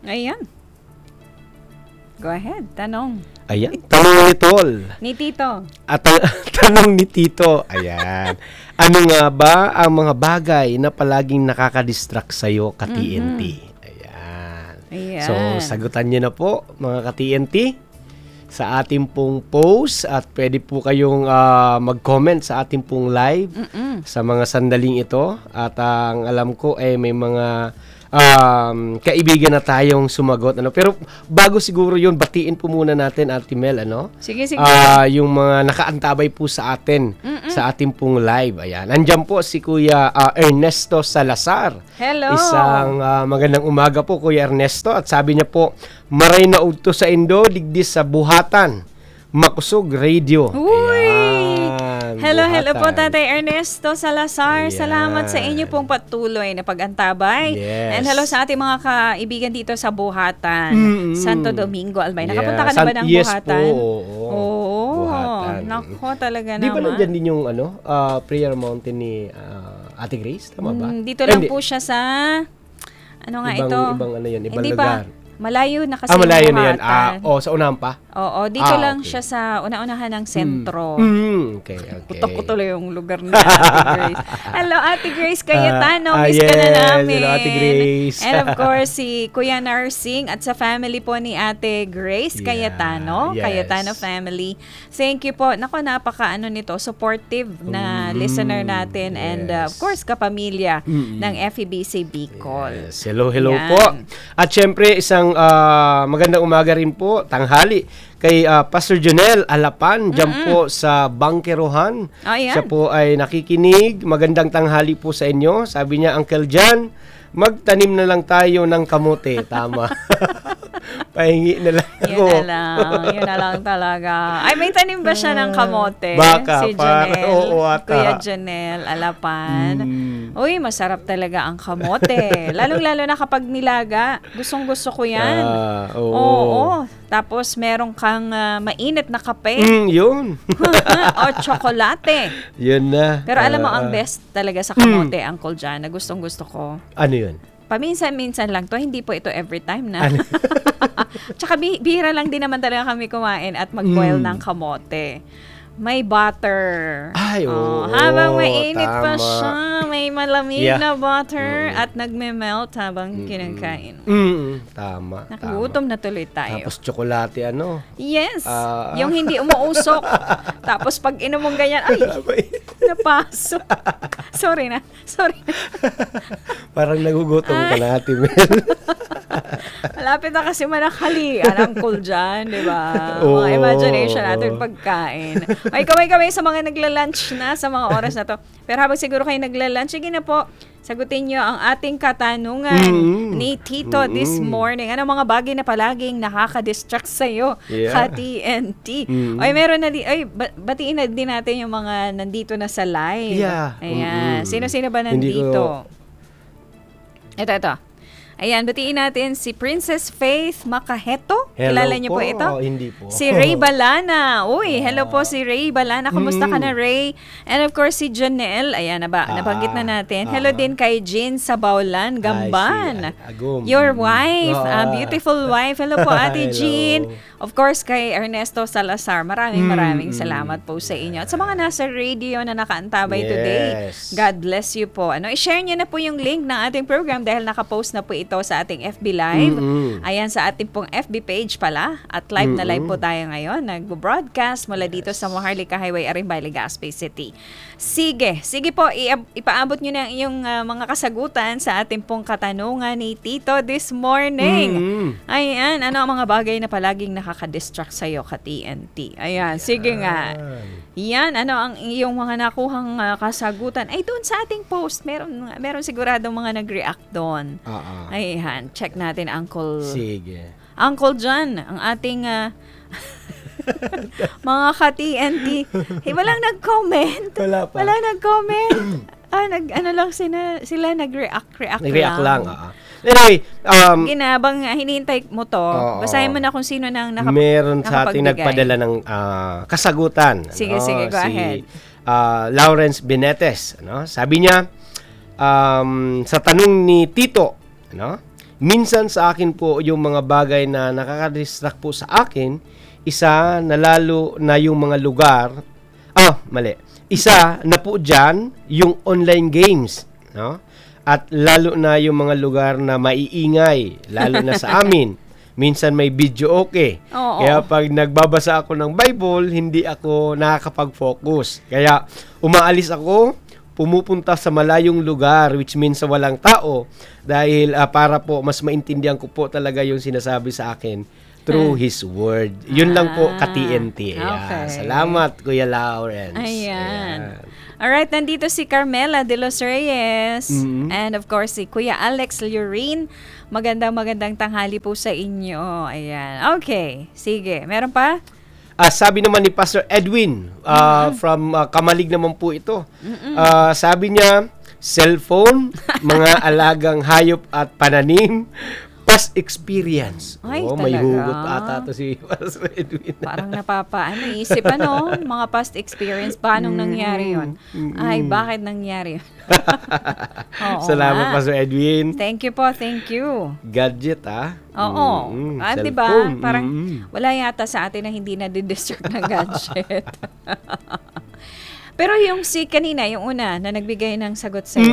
Ayan. Go ahead, tanong. Ayan, tanong ni Tol. Ni Tito. At tanong ni Tito, ayan. Ano nga ba ang mga bagay na palaging nakaka-distract sa'yo, ka-TNT? Ayan. Ayan. So, sagutan niyo na po, mga ka-TNT, sa ating pong post at pwede po kayong mag-comment sa ating pong live sa mga sandaling ito. At ang alam ko ay may mga kaibigan na tayong sumagot. Pero bago siguro yun, batiin po muna natin, Ate Mel, Sige. yung mga nakaantabay po sa atin sa ating pong live. Ayan. Nandyan po si Kuya Ernesto Salazar. Hello. Isang magandang umaga po, Kuya Ernesto. At sabi niya po, maray na udto sa Indo, digdis sa buhatan. Makusog Radio. Uy! Ayan, Hello po, buhatan. Tatay Ernesto Salazar. Ayan. Salamat sa inyo pong patuloy na pag-antabay. Yes. And hello sa ating mga kaibigan dito sa Buhatan, Santo Domingo, Albay. Nakapunta ka na ba ng Yes Buhatan? po. Oo. Buhatan. Nako, talaga Di ba naman. nandyan din yung prayer mountain ni Ate Grace? Tama ba? Dito lang Hindi. po siya sa, ano nga ito? Ibang ano yun, ibang Hindi lugar. pa. Malayo na kasi Malayo na yan. Buhatan. Sa unahan pa? Oo, dito lang okay. siya sa una-unahan ng sentro. Okay. Putok ko tuloy yung lugar ni Ate Grace. Hello, Ate Grace Cayetano. Miss ka na yes. namin. Hello, Ate Grace. And of course, si Kuya Narsing at sa family po ni Ate Grace Cayetano. yes. Cayetano family. Thank you po. Nako, napaka supportive na listener natin. And of course, kapamilya ng FEBC Bicol. Yes. Hello Yan. po. At syempre, isang magandang umaga rin po, tanghali, kay Pastor Jonel Alapan, dyan po sa Bangkerohan. Ayan. Siya po ay nakikinig. Magandang tanghali po sa inyo. Sabi niya, Uncle Jan, magtanim na lang tayo ng kamote. Tama. Pahingi na lang ako. Yun na lang talaga. Ay, may tanim ba siya ng kamote? Baka, Si Janelle, oo ata. Kuya Janelle Alapan. Uy, masarap talaga ang kamote. Lalong-lalo na kapag nilaga. Gustong-gusto ko yan. Oo. Tapos, meron kang mainit na kape Yun. o tsokolate. Yun na. Pero alam mo, ang best talaga sa kamote, Uncle Jan, na gustong-gusto ko. Ano yun? Paminsan-minsan lang to, hindi po ito every time na. Tsaka bihira lang din naman talaga kami kumain at mag-boil ng kamote. May butter. Ay, oo, habang mainit pa tama. siya, may malamig Yeah. na butter at nagme-melt habang kinakain. Tama. Nakugutom na tuloy tayo. Tapos tsokolate, Yes, yung hindi umuusok. Tapos pag inom mong ganyan, ay, napasok. Sorry na. Parang nagugutom ka na, Ate Mel. Malapit na kasi manakhalian ang cool dyan, di ba? Oo. Mga imagination natin pagkain. Ay, kaway-kaway sa mga nagla-lunch na sa mga oras na to. Pero habang siguro kayo nagla-lunch, sige na po, sagutin nyo ang ating katanungan ni Tito this morning. Ano mga bagay na palaging nakaka-distract sa'yo? Yeah. Ka-TNT. Ay, meron na batiin na din natin yung mga nandito na sa live. Yeah. Ayan. Sino-sino ba Hindi nandito? Ito. Ayan, batiin natin si Princess Faith Makaheto. Hello Kilala niyo po po. ito? Hindi po. Si Ray Balana. Uy, hello po si Ray Balana. Kumusta ka na, Ray? And of course, si Janelle. Ayan, nabanggit na natin. Hello din kay Jean Sabaulan, Gamban. Agum. Your wife, beautiful wife. Hello po, Ate Hello. Jean. Of course, kay Ernesto Salazar. Maraming salamat po sa inyo. At sa mga nasa radio na nakaantabay today, Yes. God bless you po. I-share niyo na po yung link ng ating program dahil nakapost na po ito sa ating FB Live. Ayan, sa ating pong FB page pala. At live na live po tayo ngayon. Nagbo-broadcast mula dito sa Maharlika Highway, Arimbay, Legazpi City. Sige po, ipaabot nyo na yung mga kasagutan sa ating pong katanungan ni Tito this morning. Ayan, ano ang mga bagay na palaging nakaka-distract sa'yo, ka-TNT? Ayan, sige nga. Yan, ano ang iyong mga nakuhang kasagutan? Ay, doon sa ating post, meron siguradong mga nag-react doon. Ayan, check natin, Uncle. Sige. Uncle John, ang ating mga ka-TNT. Walang nag-comment. Wala pa. Walang nag-comment. Ano lang sila nag-react lang. Anyway, Ginabang hinihintay mo to. Basahin mo na kung sino nang meron sa ating nagpadala ng kasagutan. Sige, go ahead. Lawrence Benetes. Sabi niya, sa tanong ni Tito, minsan sa akin po yung mga bagay na nakaka-distract po sa akin, isa na lalo na yung mga lugar, mali. Isa na po dyan, yung online games, no? At lalo na yung mga lugar na maiingay, lalo na sa amin. Minsan may video okay. Oo. Kaya pag nagbabasa ako ng Bible, hindi ako nakakapag-focus. Kaya umaalis ako, pumupunta sa malayong lugar, which means sa walang tao, dahil para po mas maintindihan ko po talaga yung sinasabi sa akin through His Word. Yun lang po ka-TNT. Okay. Salamat, Kuya Lawrence. Ayan. Alright, nandito si Carmela de los Reyes. And of course, si Kuya Alex Lurin. Magandang tanghali po sa inyo. Ayan. Okay. Sige. Meron pa? Sabi naman ni Pastor Edwin, from Kamalig naman po ito. Sabi niya, cellphone, mga alagang hayop at pananim, past experience. Ay, May talaga? hugot ata to si Pastor Edwin. Parang isip mga past experience, paano nangyari yun? Ay, bakit nangyari yun? Oo Salamat, nga. Pastor Edwin. Thank you po, thank you. Gadget, Oo. Diba? cellphone. Parang wala yata sa atin na hindi na-distract ng gadget. Pero yung kanina, yung una, na nagbigay ng sagot sa'yo.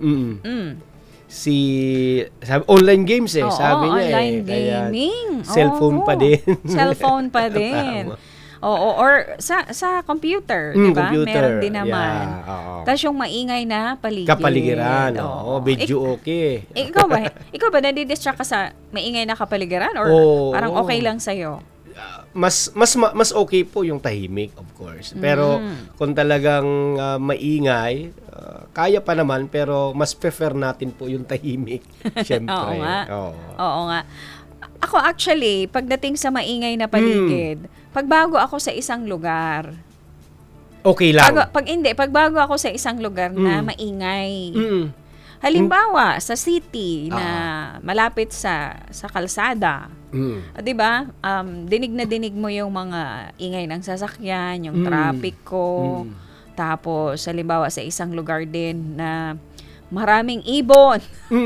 Sabi, online games Oo, sabi niya online Kaya gaming. cellphone Oo. pa din. Cellphone pa din. Oo, or sa computer, di ba? Computer. Meron din naman. Yeah, oo. Tapos yung maingay na paligid. Kapaligiran. Oo. Video okay. Ikaw ba nadidistract ka sa maingay na kapaligiran or parang okay lang sa'yo? Mas okay po yung tahimik, of course. Pero kung talagang maingay, kaya pa naman, pero mas prefer natin po yung tahimik. Siyempre. Oo nga. Oo nga. Ako actually, pagdating sa maingay na paligid, pagbago ako sa isang lugar. Okay lang. Pagbago ako sa isang lugar na maingay. Halimbawa, sa city na malapit sa kalsada. 'Di ba? Dinig na dinig mo yung mga ingay ng sasakyan, yung trapiko. Tapos halimbawa sa isang lugar din na maraming ibon.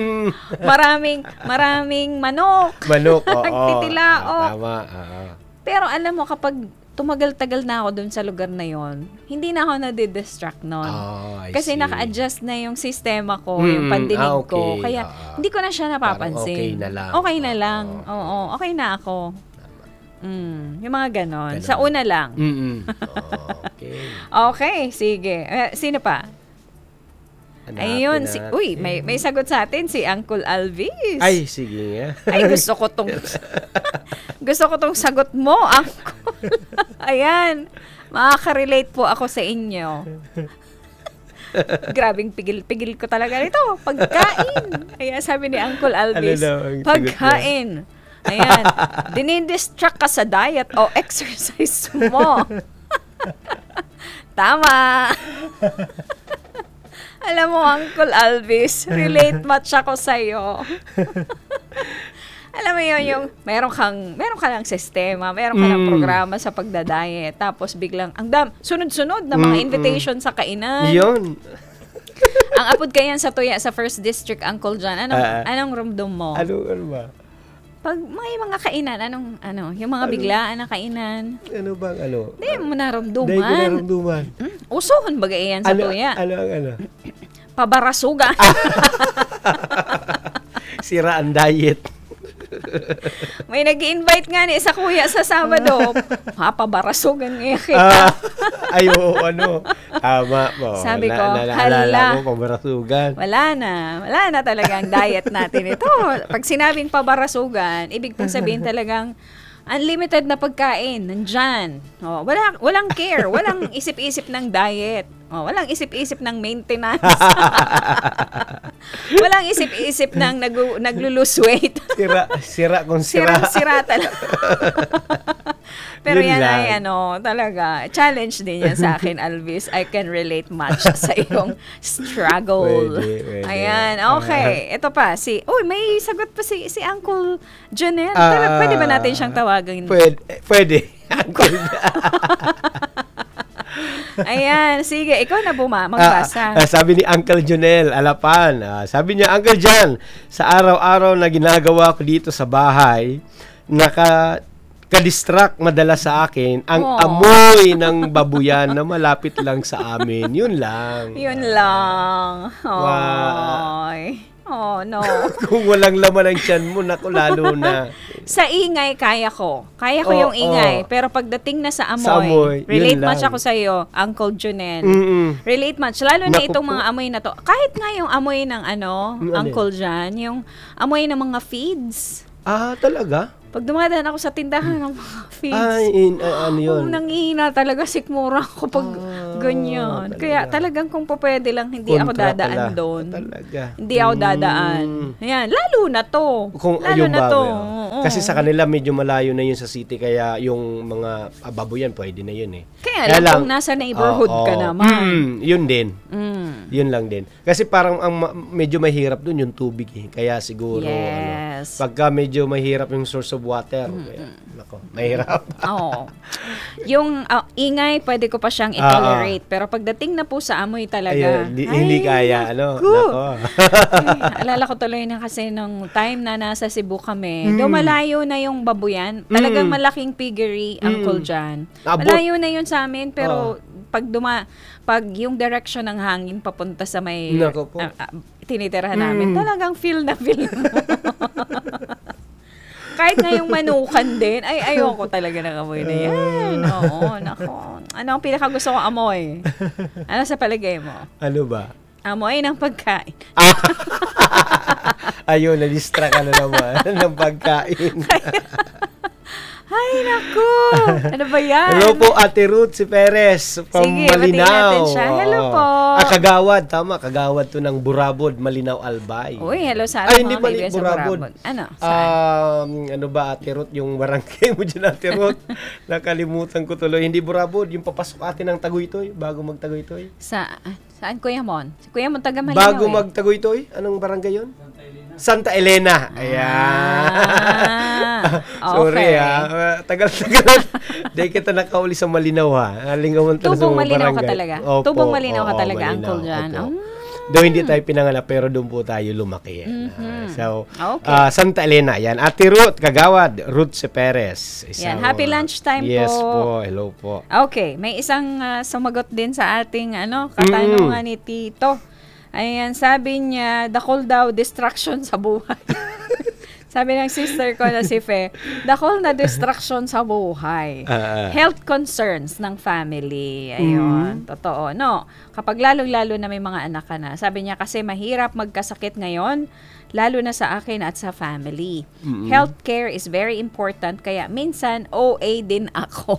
maraming manok. Manok, oo. Nagtitilaok. Tama. Pero alam mo, kapag tumagal-tagal na ako dun sa lugar na yon, hindi na ako nadidistract nun. Kasi naka-adjust na yung sistema ko, yung pandinig ko. Kaya hindi ko na siya napapansin. Okay na lang. Okay na lang. Oo, okay na ako. Yung mga ganon. Sa una lang. Okay. Okay, sige. Sino pa? Ayun, may sagot sa atin si Uncle Alvis. Ay, sige nga. Ay, gusto ko tong sagot mo, Uncle. Ayan. Makaka-relate po ako sa inyo. Grabing pigil ko talaga nito. Pagkain. Ayan, sabi ni Uncle Alvis. Pagkain. Ayan. Dinidistract ka sa diet o exercise mo. Tama. Alam mo, Uncle Alvis, relate much ako sa'yo. Alam mo yun, yung meron ka lang sistema, meron ka lang programa sa pagdadiet, tapos biglang, sunod-sunod na mga invitation sa kainan. Yun. Ang apod kayan sa Tuya, sa First District, Uncle John, anong ramdam mo? Ano ba? Pag may mga kainan, yung mga biglaan na kainan. Ano bang Hindi mo naramduman. Hindi ko naramduman. Usuhon ba yan sa Tuya? Ano? Pabarasugan. Sira ang diet. May nag-invite nga ni sa kuya sa Sabado. Pabarasugan nga kita. Tama po. Sabi ko, hala. Pabarasugan. Wala na talagang diet natin ito. Pag sinabing pabarasugan, ibig pong sabihin talagang unlimited na pagkain, nandyan. Walang care, walang isip-isip ng diet. Walang isip-isip ng maintenance. Walang isip-isip ng naglo-lose weight. Sira kung sira. Sira talaga. Pero Yun yan lang. ay talaga, challenge din yan sa akin, Alvis. I can relate much sa iyong struggle. Pwede. Ayan, okay. Ito pa, may sagot pa si Uncle Janelle. Pwede ba natin siyang tawagin? Pwede. Uncle. Ayan, sige, ikaw na magbasa. Sabi ni Uncle Jonel Alapan, sabi niya, Uncle John, sa araw-araw na ginagawa ko dito sa bahay, ka-distract madalas sa akin ang amoy ng babuyan na malapit lang sa amin. Yun lang. Yun lang. Oh, no. Kung walang laman ang tiyan mo, naku, lalo na. Sa ingay, kaya ko. Kaya ko yung ingay. Pero pagdating na sa amoy, relate much ako sa'yo, Uncle Junel. Relate much. Lalo na itong mga amoy na to. Kahit nga yung amoy ng Uncle Jan, yung amoy ng mga feeds. Talaga? Pag dumadaan ako sa tindahan ng mga feeds, ano yun? nangihina talaga sikmura ko pag ganyan. Talaga. Kaya talagang kung pwede lang, hindi ako dadaan doon. Talaga. Hindi ako dadaan. Ayan, lalo na to. Lalo na to. Kasi sa kanila medyo malayo na yun sa city, kaya yung mga baboyan, pwede na yun eh. Kaya lang, kung nasa neighborhood ka naman. Yun din. Yun lang din. Kasi parang medyo mahirap doon yung tubig eh. Kaya siguro, pagka medyo mahirap yung source of water, nako, mahirap. Yung ingay, pwede ko pa siyang i-tolerate. Pero pagdating na po sa amoy talaga, hindi kaya, nako. Alala ko tuloy na kasi nung time na nasa Cebu kami, malayo na yung babuyan. Talagang malaking piggery, Uncle John. Malayo na yun sa amin, pero pag yung direction ng hangin papunta sa may tinitirahan namin, talagang feel na feel mo. Kahit nga yung manukan din, ayoko talaga ng amoy na yan. Oo, nako. Ano ang pinakagusto kong amoy? Ano sa palagay mo? Ano ba? Amoy ng pagkain. Ayun, na-distract ka na naman ng pagkain. Ay, naku! Ano ba yan? Hello po, Ate Ruth si Perez from Malinaw. Sige, natin siya. Hello po. Kagawad, tama. Kagawad to ng Burabod, Malinaw, Albay. Uy, hello sa ating mga kaibigan sa Burabod. Ano? Saan? Ano ba, Ate Ruth, yung barangay mo dyan, Ate Ruth? Nakalimutan ko tuloy. Hindi Burabod, yung papasok atin ng Taguytoy, bago mag-Taguytoy. Saan, Kuya Mon? Si Kuya Mon taga Malinaw. Bago mag-Taguytoy? Anong barangay yun? Santa Elena. Ayan. Sorry tagal-tagal. Di kita nakauli sa Malinaw Lingawan talaga sa mga Malinaw barangay. Ka talaga? Opo, Tubong Malinaw ka talaga, Malinaw, Uncle John. Doon hindi tayo pinanganak, pero doon po tayo lumaki. Santa Elena. Yan. Ate Ruth, Kagawad. Ruth si Perez. Yan. Happy lunchtime po. Yes po. Hello po. Okay. May isang sumagot din sa ating katanungan ni Tito. Ayan, sabi niya, dakol daw, distraction sa buhay. Sabi ng sister ko na si Fe, dakol na distraction sa buhay. Health concerns ng family. Ayun, totoo. No, kapag lalong-lalo na may mga anak ka na, sabi niya kasi mahirap magkasakit ngayon, lalo na sa akin at sa family. Healthcare is very important, kaya minsan OA din ako.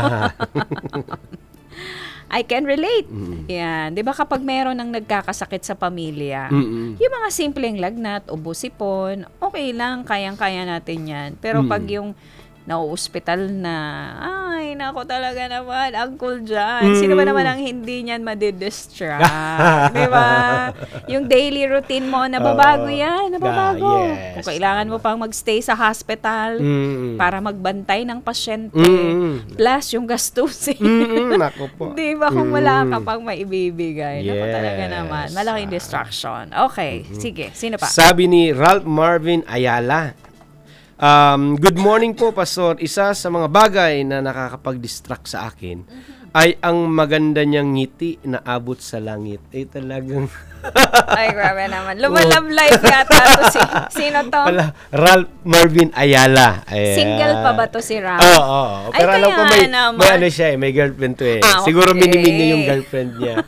I can relate. Yan. 'Di ba kapag meron ng nagkakasakit sa pamilya, yung mga simpleng lagnat o busipon, okay lang, kayang-kaya natin 'yan. Pero pag yung na-ospital na, ay, nako talaga naman, Uncle John. Sino ba naman ang hindi niyan madidistract? Di ba? Yung daily routine mo, nababago yan. Nababago. Yes. Kung kailangan mo pang magstay sa hospital para magbantay ng pasyente, plus yung gastusin. Nako po. Di ba? Kung wala ka pang maibibigay. Nako talaga naman. Malaking distraction. Okay. Sige. Sino pa? Sabi ni Ralph Marvin Ayala, good morning po, Pastor. Isa sa mga bagay na nakakapag-distract sa akin ay ang maganda niyang ngiti na abot sa langit. Talagang... Ay, grabe naman. Lumalab life yata to sino to? Ralph Marvin Ayala. Ayan. Single pa ba to si Ralph? Oo. Pero alam ko may ano siya may girlfriend to eh. Siguro minimin niya yung girlfriend niya.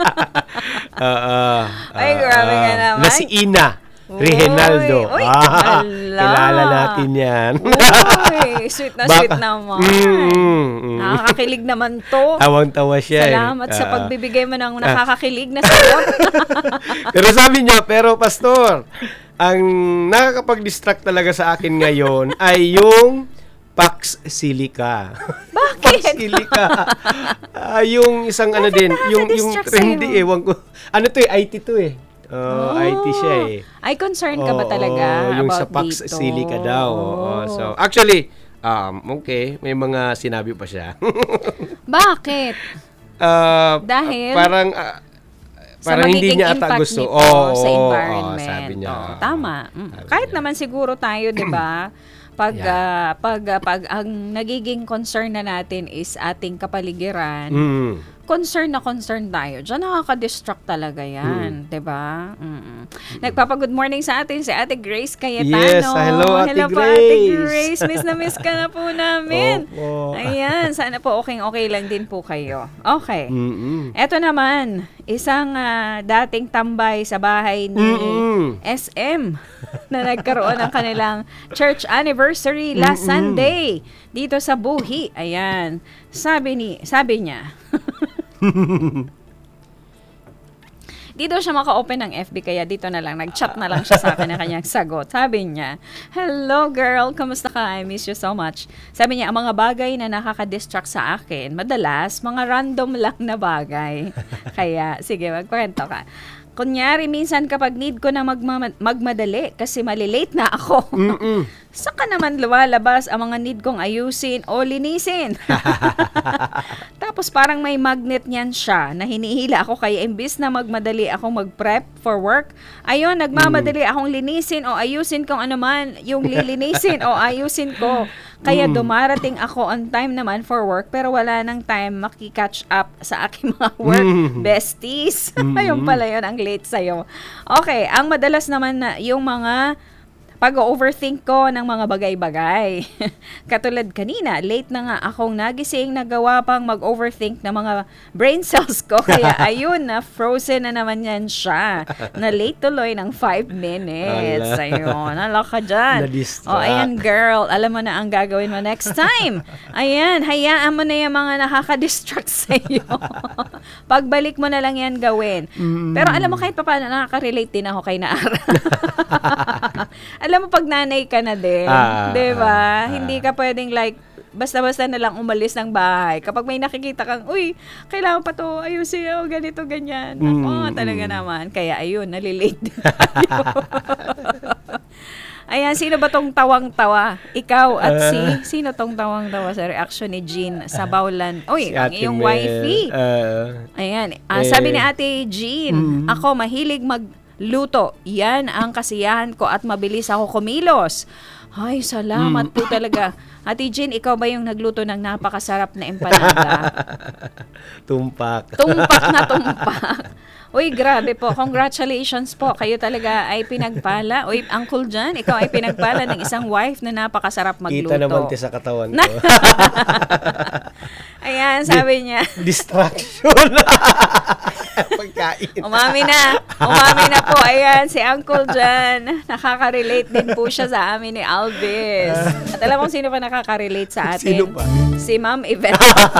Ay, grabe ka naman. Na si Ina Reginaldo. Kilala natin yan. Uy, sweet na sweet naman. Nakakakilig naman to. Tawang-tawa siya. Salamat sa pagbibigay mo ng nakakakilig na sagot. Pero sabi niya, Pastor, ang nakakapag-distract talaga sa akin ngayon ay yung Pax Silica. Bakit? Pax Silica. Yung isang ano din, yung trendy, ewan ko. Ano to eh, IT to eh. IT siya eh. Ay, concern ka ba talaga yung about sa Pax dito? Silica daw. So, actually, okay, may mga sinabi pa siya. Bakit? Dahil parang hindi magiging niya ata impact gusto. nito sa environment. Sabi niya. Tama. Kahit naman siguro tayo, 'di ba? Pag ang nagiging concern na natin is ating kapaligiran, concern tayo. Diyan nakaka-distract talaga yan. Diba? Nagpapa-good morning sa atin si Ate Grace Cayetano. Yes, hello Ate Grace. Po Ate Grace. Miss na miss ka na po namin. Opo. Ayan, sana po okay lang din po kayo. Okay. Eto naman, isang dating tambay sa bahay ni SM na nagkaroon ng kanilang church anniversary last Sunday dito sa Buhi. Ayan. Sabi niya, dito siya maka-open ng FB kaya dito na lang, nag-chat na lang siya sa akin ng kanyang sagot. Sabi niya, "Hello girl, kamusta ka? I miss you so much." Sabi niya, ang mga bagay na nakaka-distract sa akin, madalas, mga random lang na bagay. Kaya, sige, magkwento ka. Kunyari, minsan kapag need ko na magmadali kasi malilate na ako. Saka naman lumalabas ang mga need kong ayusin o linisin. Tapos parang may magnet niyan siya na hinihila ako kaya imbis na magmadali akong mag-prep for work, ayun, nagmamadali akong linisin o ayusin kung ano man yung lilinisin o ayusin ko. Kaya dumarating ako on time naman for work pero wala nang time makikatch up sa aking mga work besties. Ayun pala yun, ang late sa'yo. Okay, ang madalas naman na yung mga pag-overthink ko ng mga bagay-bagay. Katulad kanina, late na nga akong nagising, nagawa pang mag-overthink ng mga brain cells ko. Kaya ayun na, frozen na naman yan siya. Na late tuloy ng 5 minutes. Ayun, nala ka dyan. Na-distract. Ayan girl, alam mo na ang gagawin mo next time. Ayan, hayaan mo na yung mga nakaka-distract sa'yo. Pagbalik mo na lang yan gawin. Pero alam mo, kahit pa paano, nakaka-relate din ako kay Naara. Alam mo, pag nanay ka na din, diba? Hindi ka pwedeng like, basta-basta na lang umalis ng bahay. Kapag may nakikita kang, uy, kailangan pa to, ayusin o ganito, ganyan. Talaga naman. Kaya ayun, nalilate din tayo. Ayan, sino ba tong tawang-tawa? Ikaw at sino tong tawang-tawa sa reaction ni Jean sa Baulan? Uy, ang iyong wifey. Ayan, sabi ni Ate Jean, ako mahilig magluto. Yan ang kasiyahan ko at mabilis ako kumilos. Ay, salamat po talaga. Ate Jean, ikaw ba yung nagluto ng napakasarap na empanada? Tumpak. Tumpak na tumpak. Uy, grabe po. Congratulations po. Kayo talaga ay pinagpala. Uy, Uncle John, ikaw ay pinagpala ng isang wife na napakasarap magluto. Kita naman sa katawan ko. Ayan, sabi niya. Distraction. Pagkain. Umami na po. Ayan, si Uncle John. Nakaka-relate din po siya sa amin ni Alvis. At alam mo sino pa nakaka-relate sa atin? Sino pa? Si Ma'am Yvette.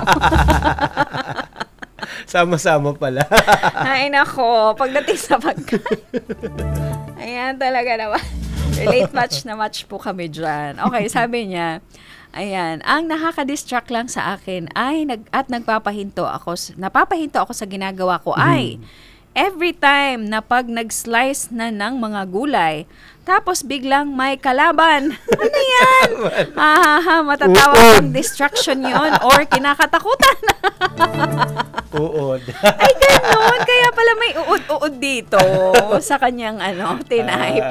Sama-sama pala. Ay nako, pagdating sa pagkain. Ayan talaga naman. Relate match po kami dyan. Okay, sabi niya, ayan, ang nakaka-distract lang sa akin ay napapahinto ako sa ginagawa ko ay every time na pag nag-slice na ng mga gulay, tapos biglang may kalaban. Ano yan? Matatawag ng distraction yon or kinakatakutan. Uod. Ay, ganun. Kaya pala may uod-uod dito sa kanyang tinipe.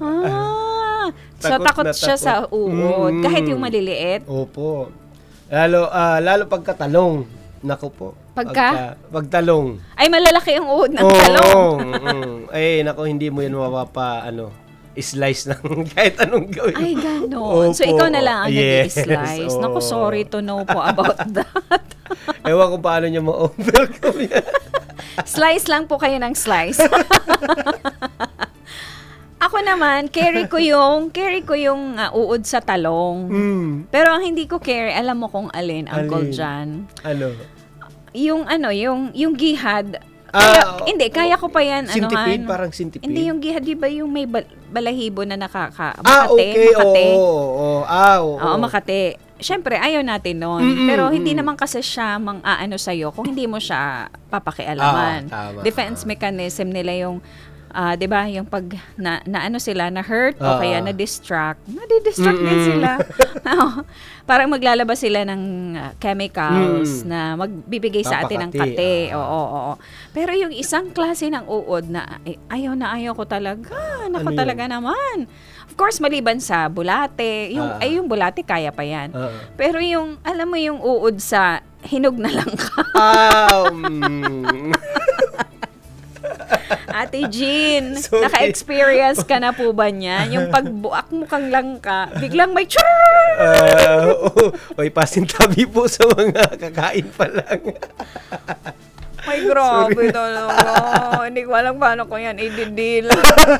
So, takot siya sa uod. Kahit yung maliliit. Opo. Lalo pagkatalong. Naku po. Pagtalong. Ay, malalaki ang uod ng talong. Ay, naku, hindi mo yan slice ng kahit anong gawin. Ay, gano'n. So, ikaw na lang ang nag-i-slice. Naku, sorry to know po about that. Ewan ko paano niya ma-overcome yan. Slice lang po kayo ng slice. Ako naman, carry ko yung uod sa talong. Pero ang hindi ko carry, alam mo kung alin, Uncle John. Ano? Yung gihad. Kaya ko pa yan. Centipede, parang centipede. Hindi yung gihad, di ba yung may balahibo na Makate? Okay. Makate. Oo. Makate. Siyempre, ayaw natin nun. Pero hindi naman kasi siya mang-aano sa'yo kung hindi mo siya papakialaman. Tama. Defense mechanism nila yung 'di ba, yung pag na ano sila, na hurt o kaya na-distract din sila. Parang maglalabas sila ng chemicals na magbibigay sa atin ng kate. Oo. Pero yung isang klase ng uod na ayaw ko talaga. Nako talaga naman. Of course, maliban sa bulate, yung bulate kaya pa yan. Pero yung, alam mo yung uod sa hinog na langka. Ate Jean, naka-experience ka na po ba niyan? Yung pagbuak mo kang langka, biglang may Oy, pasintabi po sa mga kakain pa lang. May grabe talaga. Hindi ko alam paano ko yan ididila.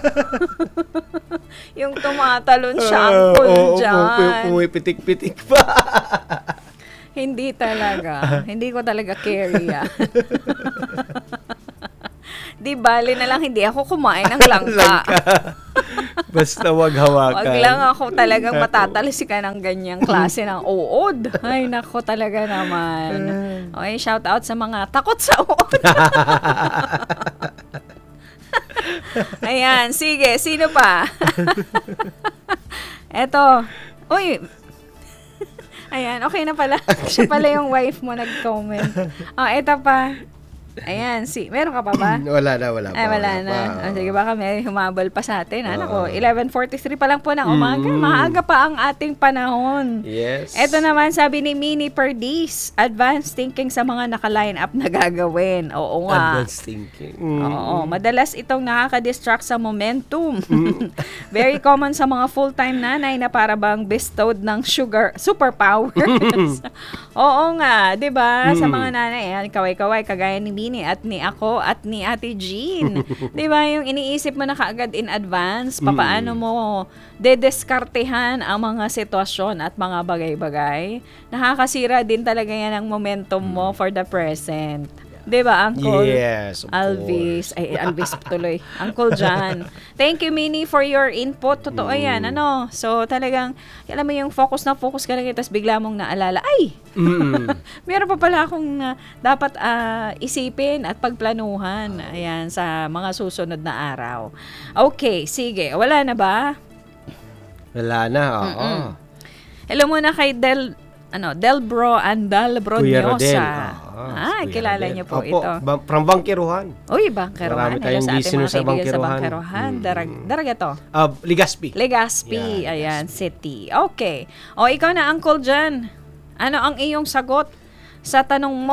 Yung tumatalon siya ang dyan. Pumipitik-pitik pa. Hindi talaga. Hindi ko talaga carry yan. Di bali na lang hindi ako kumain ng langka. Basta wag hawakan. Wag lang ako talagang matatalsikan ng ganyang klase ng uod. Ay, nako talaga naman. Okay, shout out sa mga takot sa uod. Ayan, sige, sino pa? Eto. Uy. Ayan, okay na pala. Siya pala yung wife mo nag-comment. Eto pa. Ayan, meron ka pa ba? Wala na. Wala na. Sige, baka may humabol pa sa atin. Nako, 11:43 pa lang po ng umaga. Maaga pa ang ating panahon. Yes. Ito naman, sabi ni Mini Perdiz, advanced thinking sa mga naka-line up na gagawin. Oo nga. Advanced thinking. Oo, madalas itong nakaka-distract sa momentum. Very common sa mga full-time nanay na para bang bestowed ng superpowers. Oo nga, 'di ba? Sa mga nanay, kaway-kaway kagaya ni Bini at ni ako at ni Ate Jean. 'Di ba? Yung iniisip mo na kaagad in advance, paano mo dedeskartehan ang mga sitwasyon at mga bagay-bagay. Nakakasira din talaga yan ang momentum mo for the present. 'Di ba, Uncle? Yes, of Alvis. course. Ay, Alvis tuloy. Uncle John. Thank you, Minnie, for your input. Totoo yan, ano? So, talagang, alam mo yung focus ka lang, tapos bigla mong naalala, meron pa pala akong dapat isipin at pagplanuhan. Ayan, sa mga susunod na araw. Okay, sige. Wala na ba? Wala na, oo. Hello muna kay Delbro Andal Bronyosa. Kilala niyo po ito. From Bangkiruhan. Uy, Bangkiruhan. Marami tayong listeners sa Bangkiruhan. Daraga to? Legazpi. Legazpi, ayan, city. Okay. O, ikaw na, Uncle John. Ano ang iyong sagot sa tanong mo?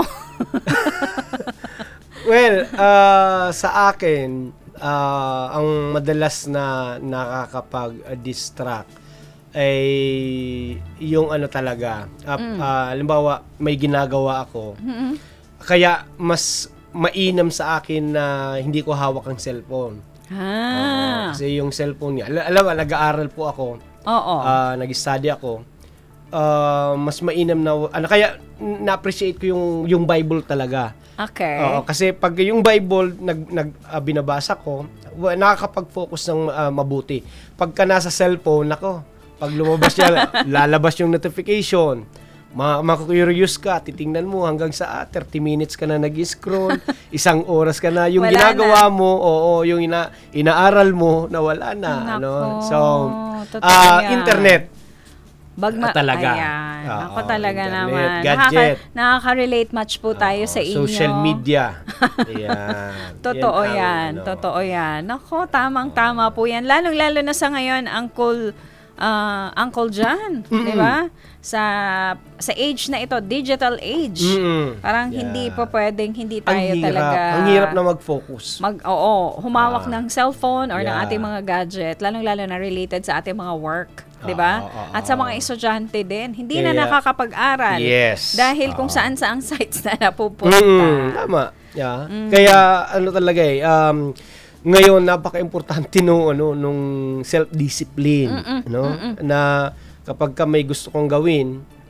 Well, sa akin, ang madalas na nakakapag-distract ay yung ano talaga. Halimbawa, may ginagawa ako. Kaya mas mainam sa akin na hindi ko hawak ang cellphone. Kasi yung cellphone niya, alam mo, nag-aaral po ako. Oo. Nag-study ako. Mas mainam na, kaya na-appreciate ko yung Bible talaga. Okay. Kasi pag yung Bible binabasa ko, nakakapag-focus ng mabuti. Pagka nasa cellphone, pag lumabas siya, lalabas yung notification. Makakurious ka, titingnan mo hanggang sa 30 minutes ka na nag-scroll, 1 oras ka na, yung wala ginagawa na. mo, yung inaaral mo, nawala na. So, internet. Talaga. Ayan. Ako talaga internet, naman. gadget. Nakaka-relate much po tayo sa inyo. Social media. Ayan. Totoo yan. Totoo yan. Ako, tamang-tama po yan. Lalong-lalo na sa ngayon, Uncle John, di ba? Sa age na ito, digital age. Parang hindi pa pwedeng hindi tayo talaga. Ang hirap na mag-focus. Humawak ng cellphone or ng ating mga gadget, lalong-lalo na related sa ating mga work, di ba? At sa mga estudyante din, hindi na nakakapag-aral. Yes. Dahil kung saan-saang sites na napupunta. Tama. Yeah. Kaya talaga ngayon napaka-importante nung self-discipline, na kapag ka may gusto kong gawin,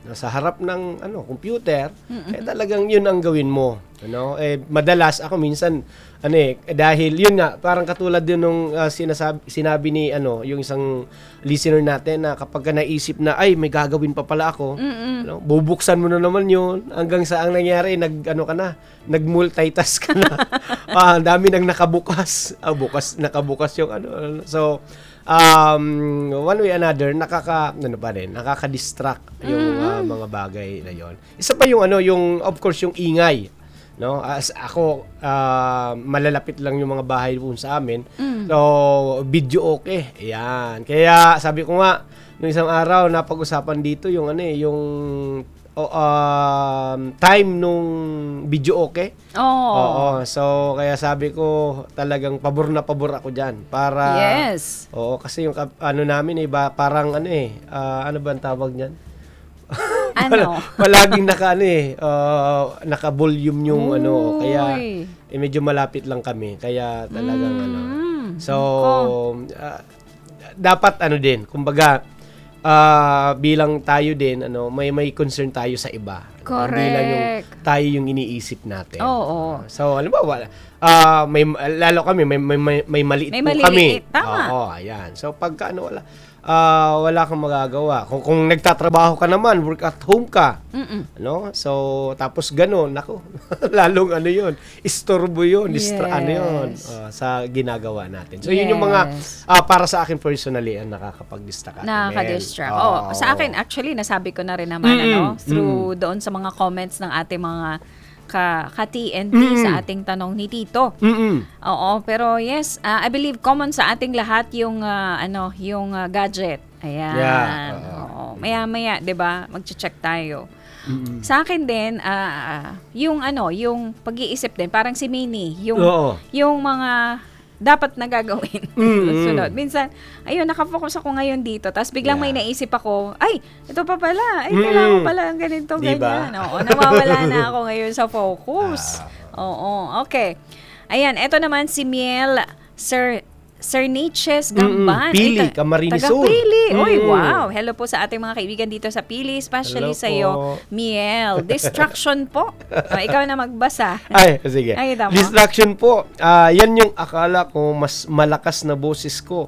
nasa harap ng computer, talagang yun ang gawin mo. Madalas ako minsan dahil yun nga parang katulad din nung sinabi ni yung isang listener natin na kapag naisip na ay may gagawin pa pala ako, bubuksan mo na naman yun hanggang sa ang nangyari nag-multitask ka na. Ang dami nang nakabukas. Nakabukas yung So one way or another nakaka-distract yung mga bagay na yon. Isa pa yung yung of course yung ingay. As ako malalapit lang yung mga bahay po sa amin. So video okay. Ayan. Kaya sabi ko nga nung isang araw napag-usapan dito yung yung time nung video okay. Oo. So kaya sabi ko talagang pabor na pabor ako diyan para Yes. Oo, kasi yung namin parang ano ba ang tawag niyan? Palaging naka-volume yung kaya medyo malapit lang kami kaya talagang So dapat din kumbaga bilang tayo din may concern tayo sa iba. Correct. Hindi lang yung tayo yung iniisip natin. Oo. So alam mo may lalo kami may maliit po kami. Tama. Oo, ayan. So pagka wala kang magagawa. Kung nagtatrabaho ka naman, work at home ka. So tapos gano'n, lalong yun, istorbo yun, yun sa ginagawa natin. So yun yung mga para sa akin personally nakakapag-distract. Nakaka-distract. Sa akin actually nasabi ko na rin naman through doon sa mga comments ng ating mga ka-TNT sa ating tanong ni Tito. Oo, pero yes, I believe common sa ating lahat yung yung gadget. Ayan. Yeah. Oo. Maya-maya, 'di ba? Magche-check tayo. Sa akin din yung yung pag-iisip din parang si Minnie, yung mga dapat na gagawin. Sunod. Minsan, ayun, nakafocus ako ngayon dito. Tapos biglang may naisip ako, ay, ito pa pala. Ay, kailangan pala ng ganito, ganyan. Oo, nawawala na ako ngayon sa focus. Oo, okay. Ayan, ito naman si Miel Sir Nietzsche's Gamban. Pili, Camarines Sur. Taga-Pili. Uy, wow. Hello po sa ating mga kaibigan dito sa Pili, especially sa iyo, Miel. Distraction po. Ikaw na magbasa. Ay, sige. Ay, distraction po. Yan yung akala ko mas malakas na boses ko.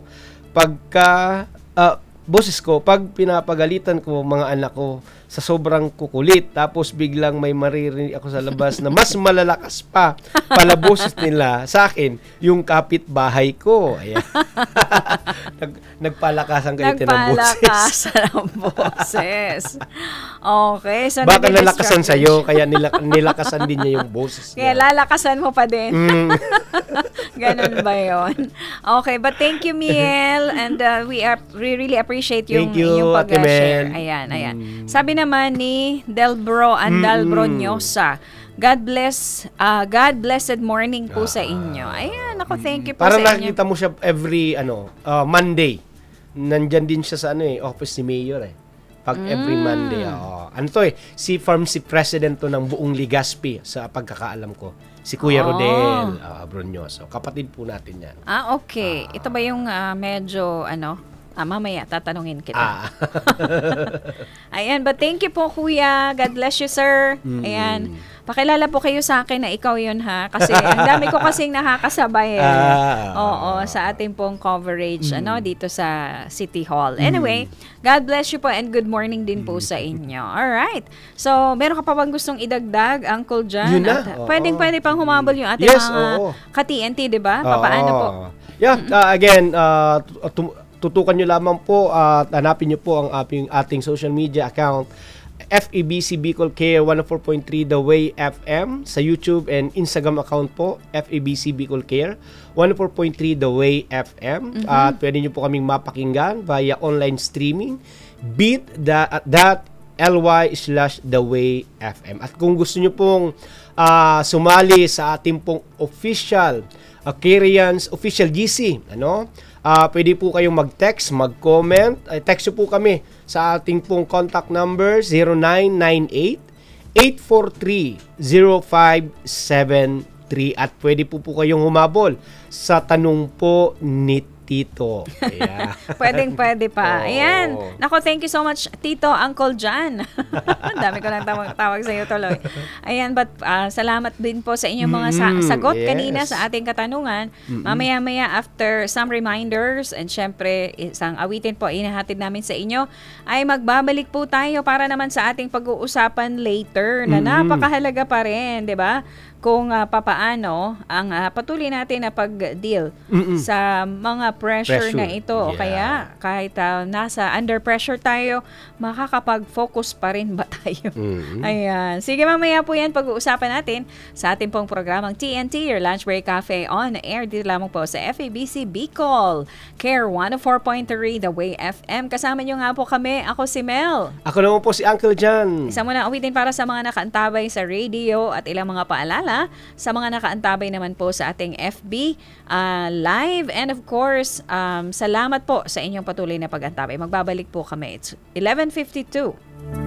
Pag pinapagalitan ko mga anak ko sa sobrang kukulit, tapos biglang may maririnig ako sa labas na mas malalakas pa pala boses nila sa akin, yung kapitbahay ko. Ayan. Nagpalakasan kayo ng boses. Nagpalakasan ng boses. Okay. So baka nalakasan sa'yo, kaya nilakasan din niya yung boses niya. Kaya lalakasan mo pa din. Ganun ba yun? Okay, but thank you, Miel. And we really appreciate yung pag-share. Ayan. Sabi naman ni Delbro Andalbronyosa, God blessed morning po sa inyo. Ayan, ako thank you po parang sa inyo. Parang nakita mo siya every Monday. Nandyan din siya sa office ni Mayor Pag every Monday. Si President to ng buong Legazpi sa pagkakaalam ko. Si Kuya Rodel Bronyoso. Kapatid po natin yan. Okay. Ito ba yung medyo mamaya tatanungin kita. Ayan, but thank you po, Kuya. God bless you, sir. Ayan. Pakilala po kayo sa akin na ikaw yun, ha? Kasi ang dami ko kasing nakakasabay sa ating pong coverage dito sa City Hall. Anyway, God bless you po and good morning din po sa inyo. Alright. So, meron ka pa bang gustong idagdag, Uncle John? Yun na. Pwede pang humabol yung ating mga ka-TNT, di ba? Paano po? Yeah, again, tutukan nyo lamang po at hanapin nyo po ang ating social media account, FEBC Bicol Care 104.3 The Way FM sa YouTube and Instagram account po, FEBC Bicol Care 104.3 The Way FM. At pwede nyo po kaming mapakinggan via online streaming bit.ly/The Way FM. At kung gusto nyo pong sumali sa ating pong official Kirians Official GC, pwede po kayong mag-text, mag-comment. Text po kami sa ating pong contact number 0998-843-0573 at pwede po kayong humabol sa tanong po ni Tito. Ayan. Pwede pa. Oo. Ayan. Nako, thank you so much, Tito, Uncle Jan. Dami ko lang tawag sa iyo tuloy. Ayan, but salamat din po sa inyong mga sagot yes. kanina sa ating katanungan. Mamaya-maya, after some reminders, and syempre, isang awitin po inahatid namin sa inyo, ay magbabalik po tayo para naman sa ating pag-uusapan later na napakahalaga pa rin, di ba? Kung papaano ang patuloy natin na pag-deal sa mga pressure na ito. Yeah. Kaya kahit nasa under pressure tayo, makakapag-focus pa rin ba tayo? Ayan. Sige, mamaya po yan pag-uusapan natin sa ating pong programang TNT, your Lunch Break Cafe on air. Dito lamang po sa FABC Bicol, Care 104.3, The Way FM. Kasama nyo nga po kami. Ako si Mel. Ako naman po si Uncle Jan. Isa muna awitin para sa mga nakaantabay sa radio at ilang mga paalala sa mga nakaantabay naman po sa ating FB live. And of course, salamat po sa inyong patuloy na pag-antabay. Magbabalik po kami. It's 11:52.